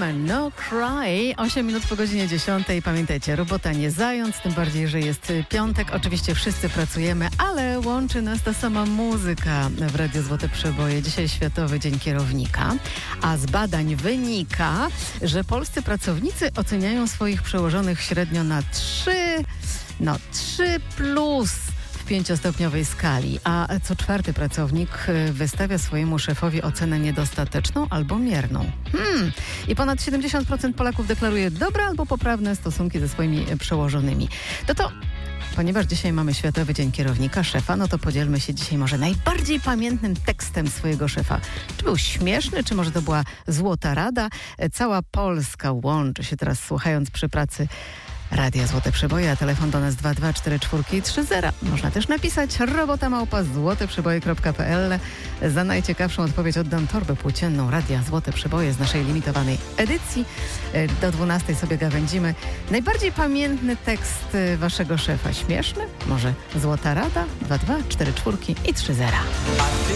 No Cry. 8 minut po godzinie 10. Pamiętajcie, robota nie zając, tym bardziej, że jest piątek. Oczywiście wszyscy pracujemy, ale łączy nas ta sama muzyka w Radiu Złote Przeboje. Dzisiaj Światowy Dzień Kierownika, a z badań wynika, że polscy pracownicy oceniają swoich przełożonych średnio na 3 plus w 5-stopniowej skali, a co czwarty pracownik wystawia swojemu szefowi ocenę niedostateczną albo mierną. I ponad 70% Polaków deklaruje dobre albo poprawne stosunki ze swoimi przełożonymi. Ponieważ dzisiaj mamy Światowy Dzień Kierownika, szefa, no to podzielmy się dzisiaj może najbardziej pamiętnym tekstem swojego szefa. Czy był śmieszny, czy może to była złota rada? Cała Polska łączy się teraz, słuchając przy pracy Radia Złote Przeboje, a telefon do nas 2244330. Można też napisać robota@złoteprzeboje.pl. Za najciekawszą odpowiedź oddam torbę płócienną Radia Złote Przeboje z naszej limitowanej edycji. Do 12 sobie gawędzimy. Najbardziej pamiętny tekst waszego szefa. Śmieszny? Może złota rada? 2244330.